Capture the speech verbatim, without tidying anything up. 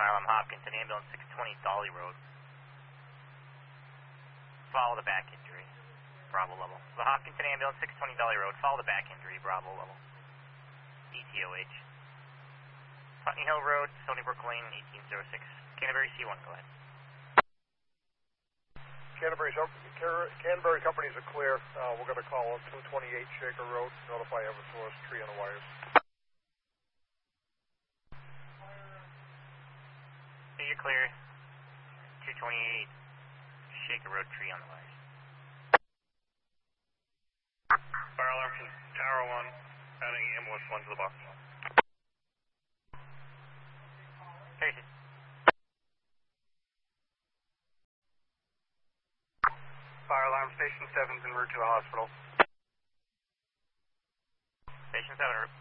fire alarm Hopkinton, ambulance six twenty Dolly Road. Follow the back injury, Bravo level. The Hopkinton ambulance six twenty Dolly Road, follow the back injury, Bravo level. D T O H. Putney Hill Road, Stony Brook Lane, eighteen oh six. Canterbury C one, go ahead. Canterbury, Canterbury companies are clear. Uh, we're going to call on two twenty-eight Shaker Road, notify Eversource, tree on the wires. So you're clear. two twenty-eight Shaker Road, tree on the wires. Fire alarm from Tower one, adding ambulance one to the box. Tracy. Fire alarm station seven's en route to the hospital. Station seven,